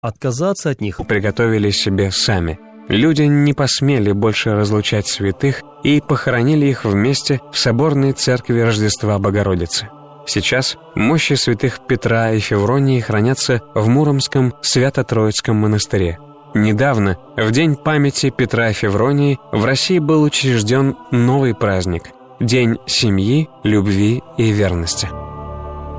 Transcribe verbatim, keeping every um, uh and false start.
отказаться от них приготовили себе сами. Люди не посмели больше разлучать святых и похоронили их вместе в соборной церкви Рождества Богородицы. Сейчас мощи святых Петра и Февронии хранятся в Муромском Свято-Троицком монастыре. Недавно, в день памяти Петра и Февронии, в России был учрежден новый праздник – День семьи, любви и верности.